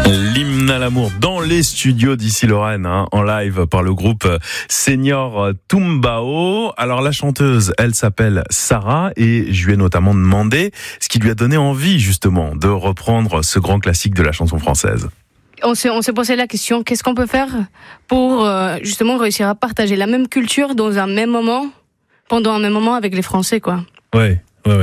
L'hymne à l'amour dans les studios d'Ici Lorraine, en live par le groupe Senior Tumbao. Alors la chanteuse, elle s'appelle Sarah et je lui ai notamment demandé ce qui lui a donné envie justement de reprendre ce grand classique de la chanson française. On s'est posé la question, qu'est-ce qu'on peut faire pour justement réussir à partager la même culture dans un même moment, pendant un même moment avec les Français, quoi. Ouais.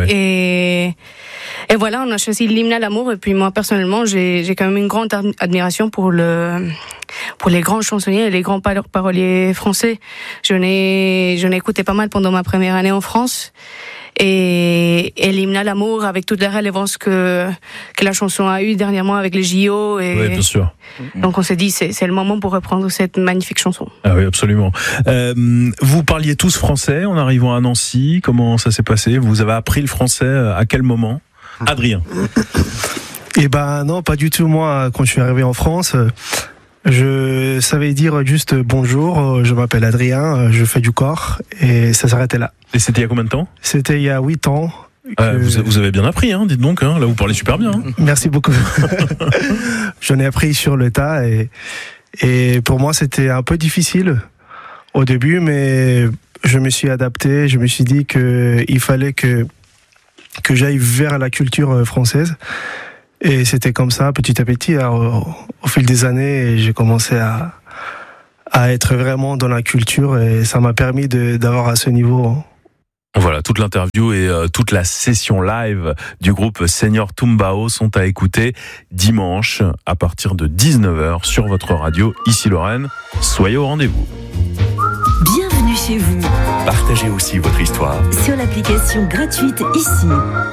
Et voilà, on a choisi l'hymne à l'amour. Et puis moi, personnellement, j'ai quand même une grande admiration pour les grands chansonniers et les grands paroliers français. J'en ai écouté pas mal pendant ma première année en France. Et l'hymne à l'amour, avec toute la relevance que la chanson a eue dernièrement avec les JO. Oui, bien sûr. Donc on s'est dit, c'est le moment pour reprendre cette magnifique chanson. Ah oui, absolument. Vous parliez tous français en arrivant à Nancy. Comment ça s'est passé ? Vous avez appris le français à quel moment ? Adrien. Eh ben non, pas du tout. Moi, quand je suis arrivé en France, je savais dire juste bonjour, je m'appelle Adrien, je fais du corps, et ça s'arrêtait là. Et c'était il y a combien de temps ? C'était il y a 8 ans. Vous avez bien appris, dites donc. Là, vous parlez super bien. Merci beaucoup. J'en ai appris sur le tas, et pour moi, c'était un peu difficile au début, mais je me suis adapté. Je me suis dit qu'il fallait que j'aille vers la culture française. Et c'était comme ça, petit à petit. Alors, au fil des années, j'ai commencé à être vraiment dans la culture, et ça m'a permis d'avoir à ce niveau. Voilà, toute l'interview et toute la session live du groupe Senior Tumbao sont à écouter dimanche à partir de 19h sur votre radio Ici Lorraine. Soyez au rendez-vous. Bienvenue chez vous. Partagez aussi votre histoire Sur l'application gratuite Ici.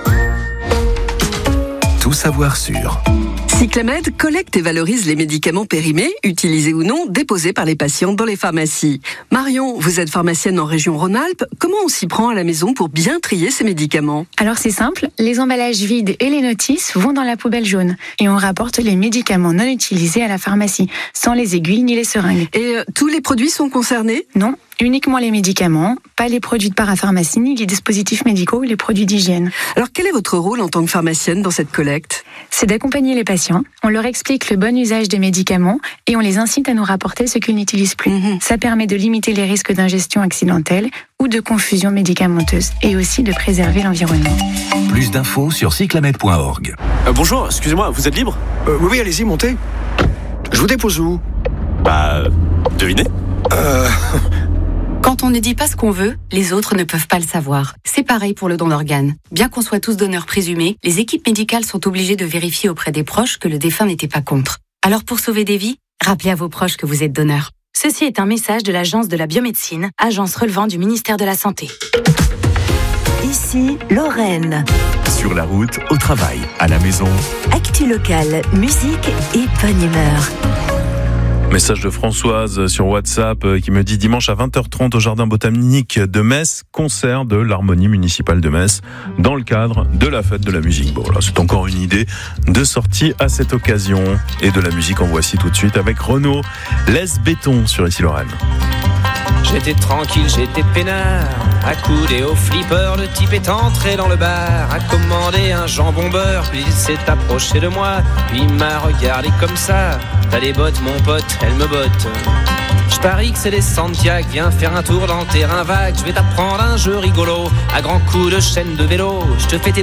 Tout savoir sur Cyclamed collecte et valorise les médicaments périmés, utilisés ou non, déposés par les patients dans les pharmacies. Marion, vous êtes pharmacienne en région Rhône-Alpes. Comment on s'y prend à la maison pour bien trier ces médicaments ? Alors c'est simple, les emballages vides et les notices vont dans la poubelle jaune. Et on rapporte les médicaments non utilisés à la pharmacie, sans les aiguilles ni les seringues. Et tous les produits sont concernés ? Non, uniquement les médicaments, pas les produits de parapharmacie, ni les dispositifs médicaux ou les produits d'hygiène. Alors quel est votre rôle en tant que pharmacienne dans cette collecte ? C'est d'accompagner les patients, on leur explique le bon usage des médicaments et on les incite à nous rapporter ce qu'ils n'utilisent plus. Ça permet de limiter les risques d'ingestion accidentelle ou de confusion médicamenteuse et aussi de préserver l'environnement. Plus d'infos sur cyclamed.org. Bonjour, excusez-moi, vous êtes libre ? Oui, allez-y, montez. Je vous dépose où ? Devinez ? Quand on ne dit pas ce qu'on veut, les autres ne peuvent pas le savoir. C'est pareil pour le don d'organes. Bien qu'on soit tous donneurs présumés, les équipes médicales sont obligées de vérifier auprès des proches que le défunt n'était pas contre. Alors pour sauver des vies, rappelez à vos proches que vous êtes donneur. Ceci est un message de l'Agence de la biomédecine, agence relevant du ministère de la Santé. Ici Lorraine. Sur la route, au travail, à la maison. Actu locale, musique et bonne humeur. Message de Françoise sur WhatsApp qui me dit dimanche à 20h30 au Jardin Botanique de Metz, concert de l'Harmonie Municipale de Metz dans le cadre de la fête de la musique. Bon là, c'est encore une idée de sortie à cette occasion. Et de la musique, en voici tout de suite avec Renaud. Laisse béton sur Ici Lorraine. J'étais tranquille, j'étais peinard, accoudé au flipper, le type est entré dans le bar, a commandé un jambon beurre, puis il s'est approché de moi, puis il m'a regardé comme ça. T'as des bottes mon pote, elles me bottent. Je parie que c'est des Santiago, viens faire un tour dans le terrain vague, je vais t'apprendre un jeu rigolo, à grands coups de chaîne de vélo, je te fais tes